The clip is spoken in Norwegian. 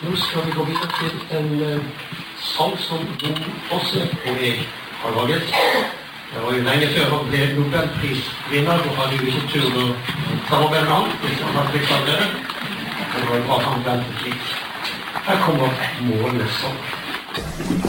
Nå skal vi gå videre til en sang som Jon Fosse og jeg har laget. Det var jo lenge før han ble Nobelprisvinner, og hadde jo ikke tur å samarbeide med han, hvis han hadde blitt av det. Det var jo bra han ventet litt. Her kommer Månesang.